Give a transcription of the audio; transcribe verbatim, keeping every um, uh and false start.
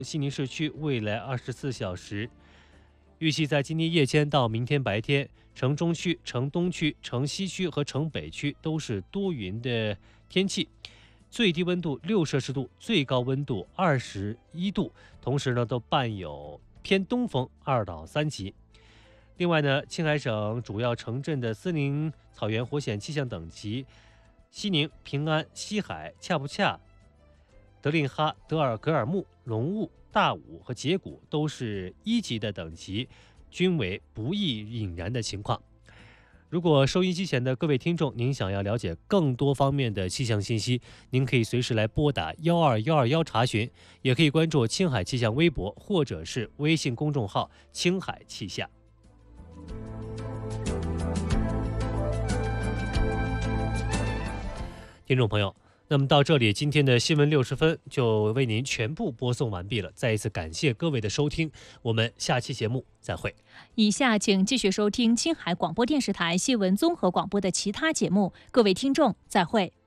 西宁市区未来二十四小时，预计在今天夜间到明天白天，城中区、城东区、城西区和城北区都是多云的天气，最低温度六摄氏度，最高温度二十一度，同时呢都伴有偏东风二到三级。另外呢，青海省主要城镇的森林草原火险气象等级，西宁、平安、西海、恰布恰、德令哈、德尔格尔木、龙雾、大武和杰古都是一级的等级，均为不易引燃的情况。如果收音机前的各位听众，您想要了解更多方面的气象信息，您可以随时来拨打幺二幺二幺查询，也可以关注青海气象微博或者是微信公众号青海气象。听众朋友，那么到这里，今天的新闻六十分就为您全部播送完毕了。再一次感谢各位的收听，我们下期节目再会。 以下请继续收听青海广播电视台新闻综合广播的其他节目，各位听众再会。